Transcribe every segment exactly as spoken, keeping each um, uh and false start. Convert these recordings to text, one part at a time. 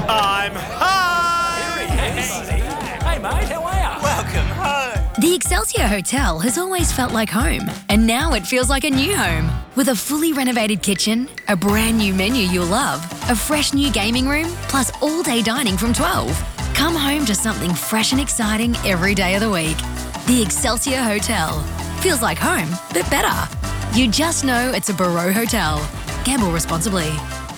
I'm home! Hey mate, how are you? Welcome home! The Excelsior Hotel has always felt like home, and now it feels like a new home. With a fully renovated kitchen, a brand new menu you'll love, a fresh new gaming room, plus all-day dining from twelve. Come home to something fresh and exciting every day of the week. The Excelsior Hotel. Feels like home, but better. You just know it's a Barreau Hotel. Gamble responsibly.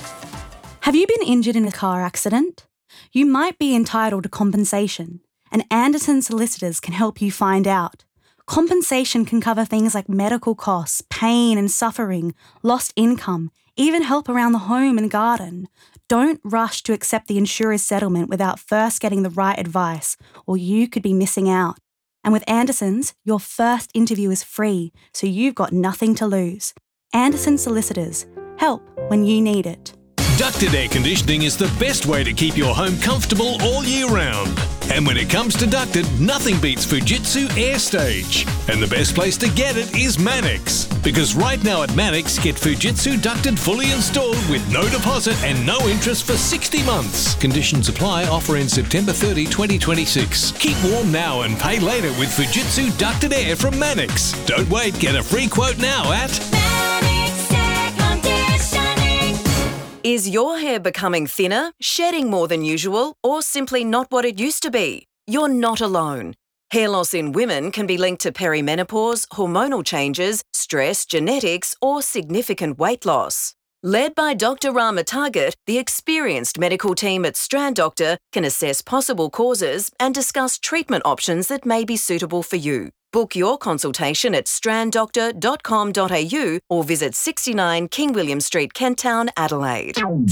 Have you been injured in a car accident? You might be entitled to compensation, and Anderson Solicitors can help you find out. Compensation can cover things like medical costs, pain and suffering, lost income, even help around the home and garden. Don't rush to accept the insurer's settlement without first getting the right advice, or you could be missing out. And with Anderson's, your first interview is free, so you've got nothing to lose. Anderson Solicitors. Help when you need it. Ducted air conditioning is the best way to keep your home comfortable all year round. And when it comes to ducted, nothing beats Fujitsu AirStage. And the best place to get it is Mannix. Because right now at Mannix, get Fujitsu ducted fully installed with no deposit and no interest for sixty months. Conditions apply. Offer ends September thirtieth, twenty twenty-six. Keep warm now and pay later with Fujitsu ducted air from Mannix. Don't wait. Get a free quote now at Mannix Air Conditioning. Is your hair becoming thinner, shedding more than usual, or simply not what it used to be? You're not alone. Hair loss in women can be linked to perimenopause, hormonal changes, stress, genetics, or significant weight loss. Led by Doctor Rama Target, the experienced medical team at Strand Doctor can assess possible causes and discuss treatment options that may be suitable for you. Book your consultation at strand doctor dot com dot a u or visit sixty-nine King William Street, Kent Town, Adelaide.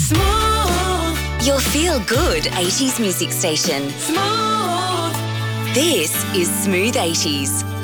Smooth, Your feel-good eighties music station. smooth. This is Smooth eighties.